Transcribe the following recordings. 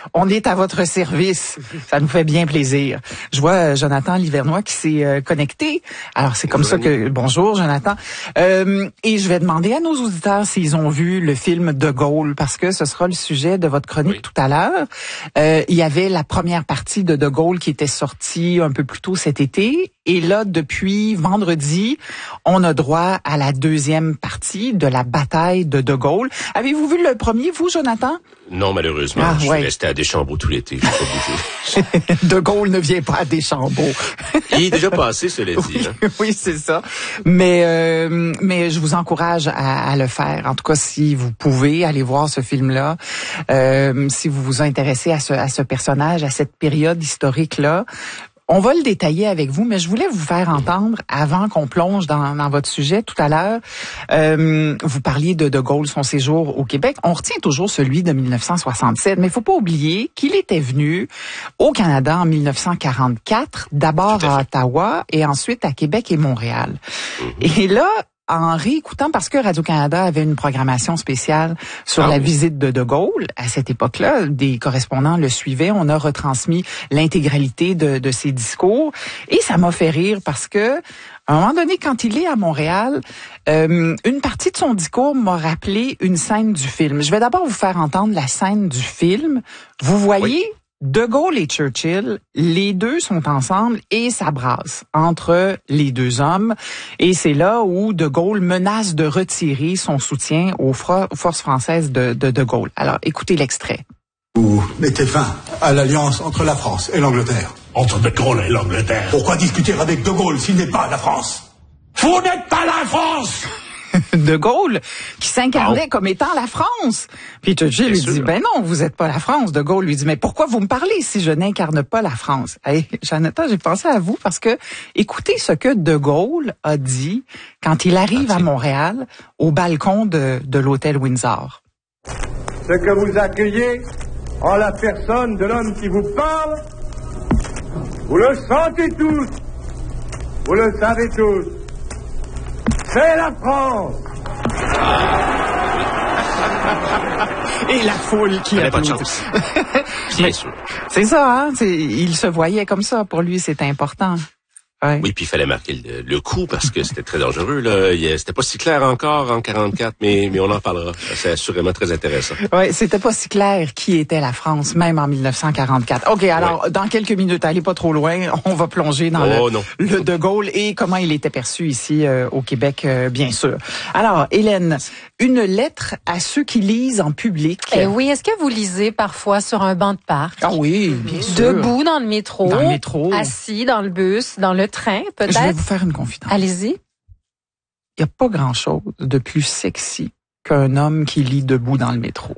on est à votre service. Ça nous fait bien plaisir. Je vois Jonathan Livernois qui s'est connecté. Alors, c'est comme ça que... Bonjour, Jonathan. Et je vais demander à nos auditeurs s'ils ont vu le film De Gaulle, parce que ce sera le sujet de votre chronique tout à l'heure. Il y avait la première partie de Gaulle qui était sortie un peu plus tôt cet été. Et là, depuis vendredi, on a droit à la deuxième partie de la bataille de Gaulle. Avez-vous vu le premier, vous, Jonathan? Non, malheureusement. Je suis resté à Deschambault tout l'été. Je n'ai pas bougé. De Gaulle ne vient pas à Deschambault. Il est déjà passé, cela dit. Oui, hein? Oui, c'est ça. Mais je vous encourage à le faire. En tout cas, si vous pouvez aller voir ce film-là, si vous vous intéressez à ce personnage, à cette période historique-là. On va le détailler avec vous, mais je voulais vous faire entendre, avant qu'on plonge dans votre sujet tout à l'heure, vous parliez de Gaulle, son séjour au Québec. On retient toujours celui de 1967, mais il faut pas oublier qu'il était venu au Canada en 1944, d'abord à Ottawa et ensuite à Québec et Montréal. Et là, en réécoutant, parce que Radio-Canada avait une programmation spéciale sur la visite de Gaulle, à cette époque-là, des correspondants le suivaient, on a retransmis l'intégralité de ses discours, et ça m'a fait rire parce que, à un moment donné, quand il est à Montréal, une partie de son discours m'a rappelé une scène du film. Je vais d'abord vous faire entendre la scène du film. Vous voyez... De Gaulle et Churchill, les deux sont ensemble et ça brasse entre les deux hommes. Et c'est là où De Gaulle menace de retirer son soutien aux forces françaises de Gaulle. Alors, écoutez l'extrait. Vous mettez fin à l'alliance entre la France et l'Angleterre. Entre De Gaulle et l'Angleterre. Pourquoi discuter avec De Gaulle s'il n'est pas la France? Vous n'êtes pas la France! De Gaulle, qui s'incarnait comme étant la France. Puis Churchill lui dit, ben non, vous êtes pas la France. De Gaulle lui dit, mais pourquoi vous me parlez si je n'incarne pas la France? Hey, Jonathan, j'ai pensé à vous parce que écoutez ce que De Gaulle a dit quand il arrive à Montréal au balcon de l'hôtel Windsor. Ce que vous accueillez en la personne de l'homme qui vous parle, vous le sentez tous, vous le savez tous. C'est la France! Et la foule qui a pas de chance. Bien sûr. C'est ça, hein? Il se voyait comme ça. Pour lui, c'est important. Ouais. Oui, puis il fallait marquer le coup parce que c'était très dangereux. Là, c'était pas si clair encore en 44, mais on en parlera. C'est assurément très intéressant. Oui, c'était pas si clair qui était la France, même en 1944. OK, alors, dans quelques minutes, allez pas trop loin, on va plonger dans le De Gaulle et comment il était perçu ici au Québec, bien sûr. Alors, Hélène, une lettre à ceux qui lisent en public. Oui, est-ce que vous lisez parfois sur un banc de parc? Ah oui, bien sûr. Debout dans le métro. Dans le métro. Assis dans le bus, dans le train, peut-être. Je vais vous faire une confidence. Allez-y. Il n'y a pas grand-chose de plus sexy qu'un homme qui lit debout dans le métro.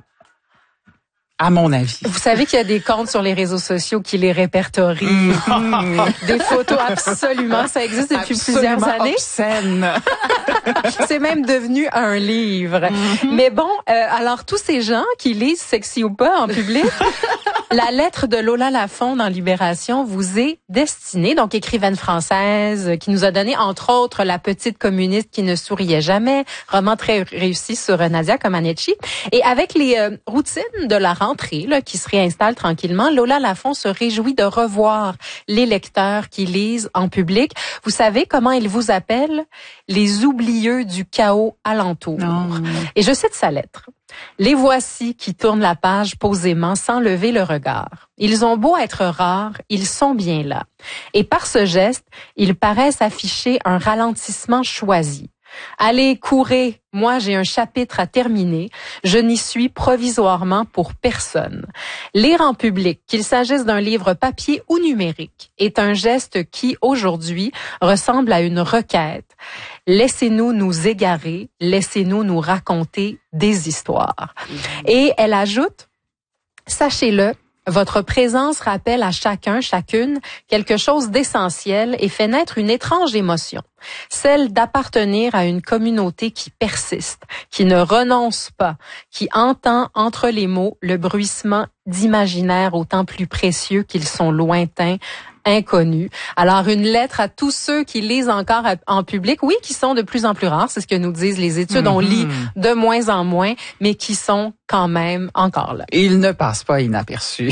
À mon avis. Vous savez qu'il y a des comptes sur les réseaux sociaux qui les répertorient. Des photos absolument, ça existe depuis plusieurs années. Obscène. C'est même devenu un livre. Mais bon, alors tous ces gens qui lisent sexy ou pas en public, la lettre de Lola Lafont dans Libération vous est destinée, donc écrivaine française qui nous a donné entre autres La petite communiste qui ne souriait jamais, roman très réussi sur Nadia Comaneci. Et avec les routines de la rentrée là, qui se réinstalle tranquillement, Lola Lafont se réjouit de revoir les lecteurs qui lisent en public. Vous savez comment ils vous appellent? Les oublieux du chaos alentour. Et je cite sa lettre. Les voici qui tournent la page posément sans lever le regard. Ils ont beau être rares, ils sont bien là. Et par ce geste, ils paraissent afficher un ralentissement choisi. Allez, courez, moi j'ai un chapitre à terminer, je n'y suis provisoirement pour personne. Lire en public, qu'il s'agisse d'un livre papier ou numérique, est un geste qui, aujourd'hui, ressemble à une requête. Laissez-nous nous égarer, laissez-nous nous raconter des histoires. Et elle ajoute, sachez-le, votre présence rappelle à chacun, chacune, quelque chose d'essentiel et fait naître une étrange émotion, celle d'appartenir à une communauté qui persiste, qui ne renonce pas, qui entend entre les mots le bruissement d'imaginaires autant plus précieux qu'ils sont lointains, inconnus. Alors, une lettre à tous ceux qui lisent encore en public, oui, qui sont de plus en plus rares, c'est ce que nous disent les études, on lit de moins en moins, mais qui sont quand même encore là. Ils ne passent pas inaperçus.